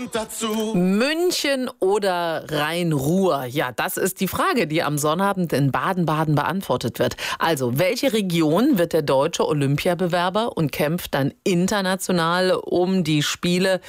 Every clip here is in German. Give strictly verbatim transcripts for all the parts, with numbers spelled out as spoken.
kommt dazu. München oder Rhein-Ruhr? Ja, das ist die Frage, die am Sonnabend in Baden-Baden beantwortet wird. Also, welche Region wird der deutsche Olympiabewerber und kämpft dann international um die Spiele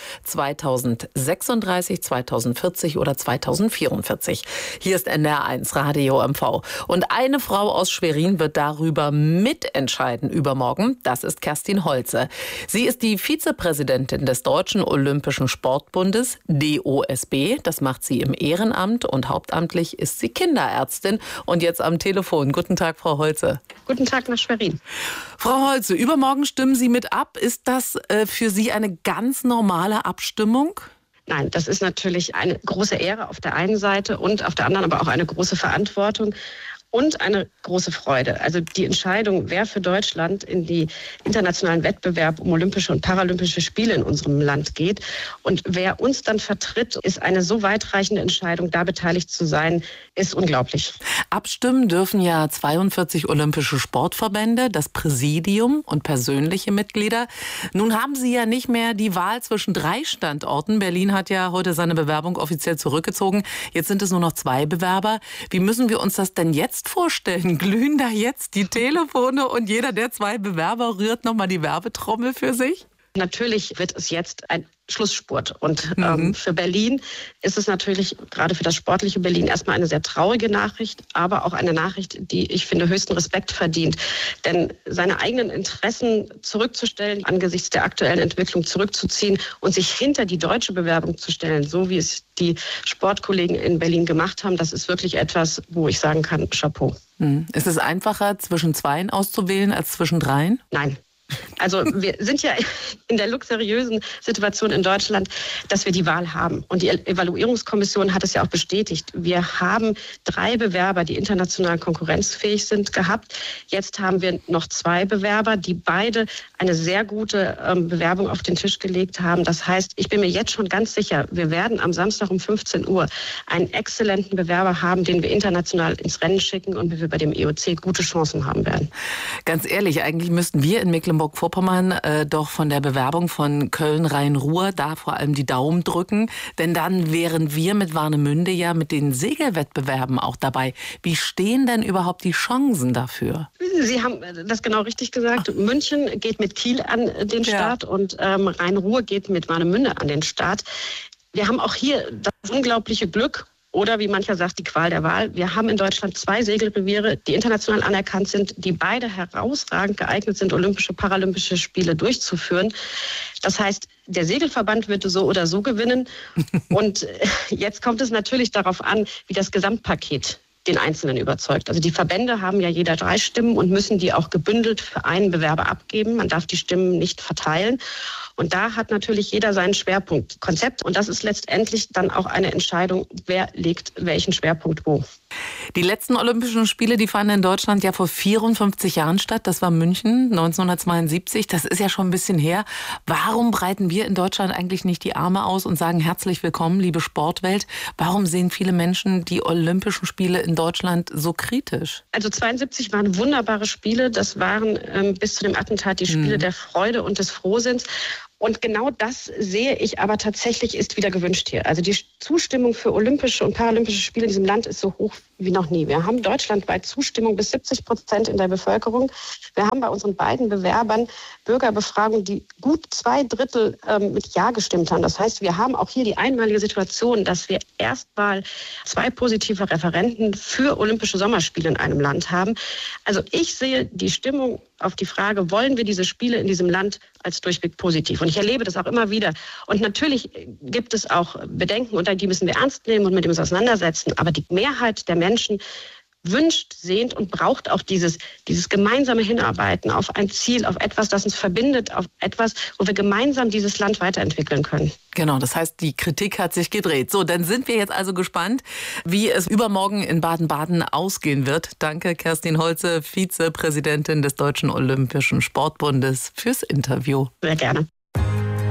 zweitausendsechsunddreißig, zweitausendvierzig oder zweitausendvierundvierzig? Hier ist N D R eins Radio M V. Und eine Frau aus Schwerin wird darüber mitentscheiden übermorgen. Das ist Kerstin Holze. Sie ist die Vizepräsidentin des Deutschen Olympischen Sportbundes, D O S B. Das macht sie im Ehrenamt und hauptamtlich ist sie Kinderärztin. Und jetzt am Telefon. Guten Tag, Frau Holze. Guten Tag nach Schwerin. Frau Holze, übermorgen stimmen Sie mit ab. Ist das äh, für Sie eine ganz normale Abstimmung? Nein, das ist natürlich eine große Ehre auf der einen Seite und auf der anderen aber auch eine große Verantwortung. Und eine große Freude. Also die Entscheidung, wer für Deutschland in die internationalen Wettbewerbe um Olympische und Paralympische Spiele in unserem Land geht und wer uns dann vertritt, ist eine so weitreichende Entscheidung. Da beteiligt zu sein, ist unglaublich. Abstimmen dürfen ja zweiundvierzig olympische Sportverbände, das Präsidium und persönliche Mitglieder. Nun haben Sie ja nicht mehr die Wahl zwischen drei Standorten. Berlin hat ja heute seine Bewerbung offiziell zurückgezogen. Jetzt sind es nur noch zwei Bewerber. Wie müssen wir uns das denn jetzt vorstellen? Glühen da jetzt die Telefone und jeder der zwei Bewerber rührt nochmal die Werbetrommel für sich? Natürlich wird es jetzt ein Schlussspurt. Und mhm. ähm, für Berlin ist es natürlich, gerade für das sportliche Berlin, erstmal eine sehr traurige Nachricht, aber auch eine Nachricht, die ich finde höchsten Respekt verdient. Denn seine eigenen Interessen zurückzustellen, angesichts der aktuellen Entwicklung zurückzuziehen und sich hinter die deutsche Bewerbung zu stellen, so wie es die Sportkollegen in Berlin gemacht haben, das ist wirklich etwas, wo ich sagen kann, Chapeau. Mhm. Ist es einfacher, zwischen zweien auszuwählen als zwischen dreien? Nein. Also wir sind ja in der luxuriösen Situation in Deutschland, dass wir die Wahl haben. Und die Evaluierungskommission hat es ja auch bestätigt. Wir haben drei Bewerber, die international konkurrenzfähig sind, gehabt. Jetzt haben wir noch zwei Bewerber, die beide eine sehr gute ähm, Bewerbung auf den Tisch gelegt haben. Das heißt, ich bin mir jetzt schon ganz sicher, wir werden am Samstag um fünfzehn Uhr einen exzellenten Bewerber haben, den wir international ins Rennen schicken und wir bei dem E O C gute Chancen haben werden. Ganz ehrlich, eigentlich müssten wir in Mecklenburg-Vorpommern äh, doch von der Bewerbung von Köln-Rhein-Ruhr da vor allem die Daumen drücken. Denn dann wären wir mit Warnemünde ja mit den Segelwettbewerben auch dabei. Wie stehen denn überhaupt die Chancen dafür? Sie haben das genau richtig gesagt. München geht mit Kiel an den Start ja. und ähm, Rhein-Ruhr geht mit Warnemünde an den Start. Wir haben auch hier das unglaubliche Glück, oder wie mancher sagt, die Qual der Wahl. Wir haben in Deutschland zwei Segelreviere, die international anerkannt sind, die beide herausragend geeignet sind, Olympische, Paralympische Spiele durchzuführen. Das heißt, der Segelverband wird so oder so gewinnen. Und jetzt kommt es natürlich darauf an, wie das Gesamtpaket den Einzelnen überzeugt. Also die Verbände haben ja jeder drei Stimmen und müssen die auch gebündelt für einen Bewerber abgeben. Man darf die Stimmen nicht verteilen. Und da hat natürlich jeder seinen Schwerpunkt, Konzept. Und das ist letztendlich dann auch eine Entscheidung, wer legt welchen Schwerpunkt wo. Die letzten Olympischen Spiele, die fanden in Deutschland ja vor vierundfünfzig Jahren statt. Das war München neunzehnhundertzweiundsiebzig. Das ist ja schon ein bisschen her. Warum breiten wir in Deutschland eigentlich nicht die Arme aus und sagen herzlich willkommen, liebe Sportwelt? Warum sehen viele Menschen die Olympischen Spiele in Deutschland so kritisch? Also zweiundsiebzig waren wunderbare Spiele. Das waren ähm, bis zu dem Attentat die Spiele mhm. der Freude und des Frohsinns. Und genau das sehe ich aber tatsächlich ist wieder gewünscht hier. Also die Zustimmung für Olympische und Paralympische Spiele in diesem Land ist so hoch wie noch nie. Wir haben deutschlandweit Zustimmung bis siebzig Prozent in der Bevölkerung. Wir haben bei unseren beiden Bewerbern Bürgerbefragungen, die gut zwei Drittel ähm, mit Ja gestimmt haben. Das heißt, wir haben auch hier die einmalige Situation, dass wir erstmal zwei positive Referenten für Olympische Sommerspiele in einem Land haben. Also ich sehe die Stimmung auf die Frage, wollen wir diese Spiele in diesem Land als durchweg positiv? Und ich erlebe das auch immer wieder. Und natürlich gibt es auch Bedenken, und die müssen wir ernst nehmen und mit dem uns auseinandersetzen. Aber die Mehrheit der Menschen wünscht, sehnt und braucht auch dieses, dieses gemeinsame Hinarbeiten auf ein Ziel, auf etwas, das uns verbindet, auf etwas, wo wir gemeinsam dieses Land weiterentwickeln können. Genau, das heißt, die Kritik hat sich gedreht. So, dann sind wir jetzt also gespannt, wie es übermorgen in Baden-Baden ausgehen wird. Danke, Kerstin Holze, Vizepräsidentin des Deutschen Olympischen Sportbundes, fürs Interview. Sehr gerne.